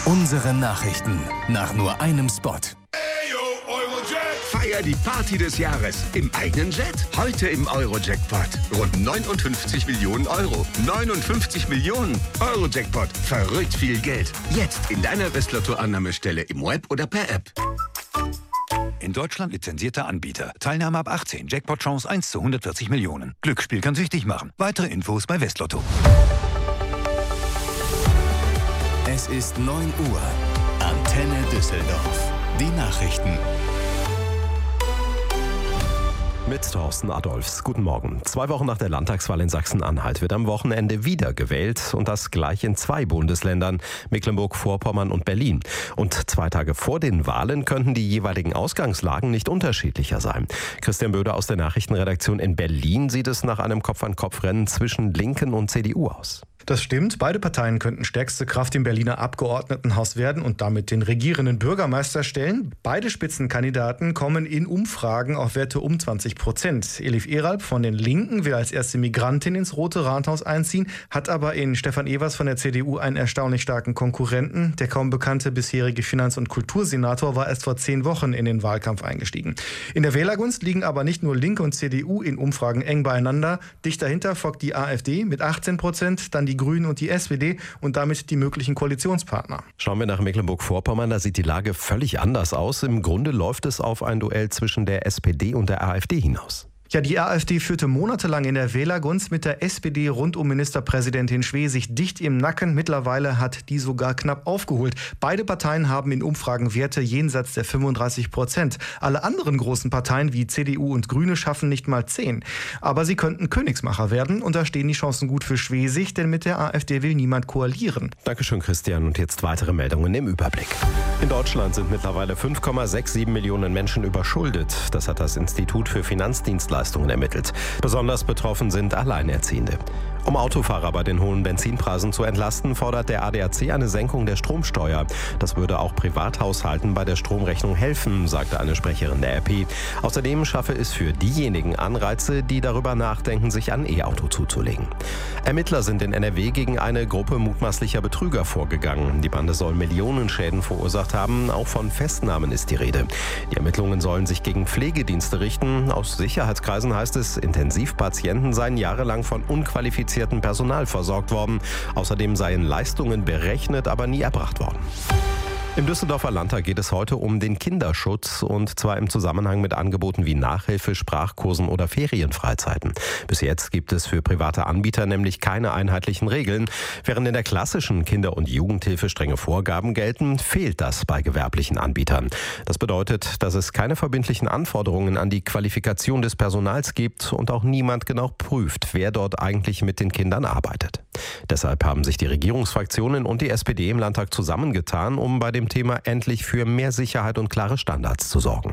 Unsere Nachrichten nach nur einem Spot. Feier die Party des Jahres im eigenen Jet. Heute im Euro-Jackpot. Rund 59 Millionen Euro. 59 Millionen Euro-Jackpot. Verrückt viel Geld. Jetzt in deiner Westlotto-Annahmestelle im Web oder per App. In Deutschland lizenzierter Anbieter. Teilnahme ab 18. Jackpot-Chance 1 zu 140 Millionen. Glücksspiel kann süchtig machen. Weitere Infos bei Westlotto. Es ist 9 Uhr. Antenne Düsseldorf. Die Nachrichten. Mit Thorsten Adolfs. Guten Morgen. 2 Wochen nach der Landtagswahl in Sachsen-Anhalt wird am Wochenende wieder gewählt und das gleich in 2 Bundesländern, Mecklenburg-Vorpommern und Berlin. Und 2 Tage vor den Wahlen könnten die jeweiligen Ausgangslagen nicht unterschiedlicher sein. Christian Böder aus der Nachrichtenredaktion in Berlin sieht es nach einem Kopf-an-Kopf-Rennen zwischen Linken und CDU aus. Das stimmt. Beide Parteien könnten stärkste Kraft im Berliner Abgeordnetenhaus werden und damit den regierenden Bürgermeister stellen. Beide Spitzenkandidaten kommen in Umfragen auf Werte um 20%. Elif Eralp von den Linken will als erste Migrantin ins Rote Rathaus einziehen, hat aber in Stefan Evers von der CDU einen erstaunlich starken Konkurrenten. Der kaum bekannte bisherige Finanz- und Kultursenator war erst vor 10 Wochen in den Wahlkampf eingestiegen. In der Wählergunst liegen aber nicht nur Linke und CDU in Umfragen eng beieinander. Dicht dahinter folgt die AfD mit 18%, dann die Grünen und die SPD und damit die möglichen Koalitionspartner. Schauen wir nach Mecklenburg-Vorpommern, da sieht die Lage völlig anders aus. Im Grunde läuft es auf ein Duell zwischen der SPD und der AfD hinaus. Ja, die AfD führte monatelang in der Wählergunst mit der SPD rund um Ministerpräsidentin Schwesig dicht im Nacken. Mittlerweile hat die sogar knapp aufgeholt. Beide Parteien haben in Umfragen Werte jenseits der 35%. Alle anderen großen Parteien wie CDU und Grüne schaffen nicht mal 10. Aber sie könnten Königsmacher werden und da stehen die Chancen gut für Schwesig, denn mit der AfD will niemand koalieren. Dankeschön, Christian. Und jetzt weitere Meldungen im Überblick. In Deutschland sind mittlerweile 5,67 Millionen Menschen überschuldet. Das hat das Institut für Finanzdienstleistungen ermittelt. Besonders betroffen sind Alleinerziehende. Um Autofahrer bei den hohen Benzinpreisen zu entlasten, fordert der ADAC eine Senkung der Stromsteuer. Das würde auch Privathaushalten bei der Stromrechnung helfen, sagte eine Sprecherin der RP. Außerdem schaffe es für diejenigen Anreize, die darüber nachdenken, sich ein E-Auto zuzulegen. Ermittler sind in NRW gegen eine Gruppe mutmaßlicher Betrüger vorgegangen. Die Bande soll Millionenschäden verursacht haben. Auch von Festnahmen ist die Rede. Die Ermittlungen sollen sich gegen Pflegedienste richten. Aus Sicherheitskreisen heißt es, Intensivpatienten seien jahrelang von unqualifiziertem Personal versorgt worden. Außerdem seien Leistungen berechnet, aber nie erbracht worden. Im Düsseldorfer Landtag geht es heute um den Kinderschutz und zwar im Zusammenhang mit Angeboten wie Nachhilfe, Sprachkursen oder Ferienfreizeiten. Bis jetzt gibt es für private Anbieter nämlich keine einheitlichen Regeln. Während in der klassischen Kinder- und Jugendhilfe strenge Vorgaben gelten, fehlt das bei gewerblichen Anbietern. Das bedeutet, dass es keine verbindlichen Anforderungen an die Qualifikation des Personals gibt und auch niemand genau prüft, wer dort eigentlich mit den Kindern arbeitet. Deshalb haben sich die Regierungsfraktionen und die SPD im Landtag zusammengetan, um bei dem Thema endlich für mehr Sicherheit und klare Standards zu sorgen.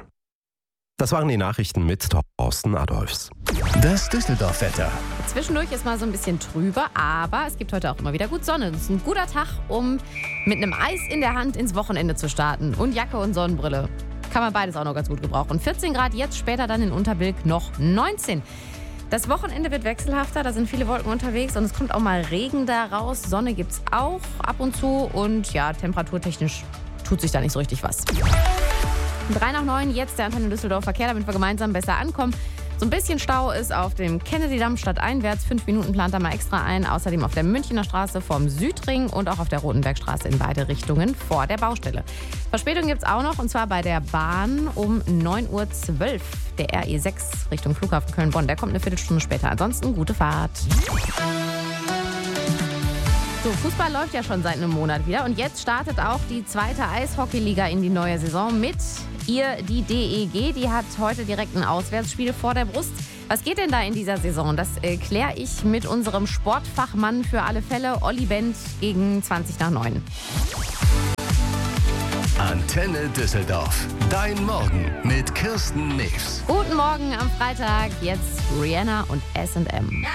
Das waren die Nachrichten mit Thorsten Adolfs. Das Düsseldorf-Wetter. Zwischendurch ist mal so ein bisschen trüber, aber es gibt heute auch immer wieder gut Sonne. Es ist ein guter Tag, um mit einem Eis in der Hand ins Wochenende zu starten. Und Jacke und Sonnenbrille. Kann man beides auch noch ganz gut gebrauchen. 14 Grad jetzt, später dann in Unterbilk noch 19. Das Wochenende wird wechselhafter, da sind viele Wolken unterwegs und es kommt auch mal Regen da raus. Sonne gibt's auch ab und zu und ja, temperaturtechnisch tut sich da nicht so richtig was. 3 nach 9, jetzt der Antenne Düsseldorf Verkehr, damit wir gemeinsam besser ankommen. So ein bisschen Stau ist auf dem Kennedy-Damm stadteinwärts. 5 Minuten plant er mal extra ein. Außerdem auf der Münchner Straße vom Südring und auch auf der Rotenbergstraße in beide Richtungen vor der Baustelle. Verspätung gibt es auch noch und zwar bei der Bahn um 9:12 Uhr. Der RE6 Richtung Flughafen Köln-Bonn. Der kommt eine Viertelstunde später. Ansonsten gute Fahrt. So, Fußball läuft ja schon seit einem Monat wieder und jetzt startet auch die 2. Eishockeyliga in die neue Saison mit ihr. Die DEG, die hat heute direkt ein Auswärtsspiel vor der Brust. Was geht denn da in dieser Saison? Das kläre ich mit unserem Sportfachmann für alle Fälle, Olli Bent, gegen 20 nach 9. Antenne Düsseldorf. Dein Morgen mit Kirsten News. Guten Morgen am Freitag. Jetzt Rihanna und S&M.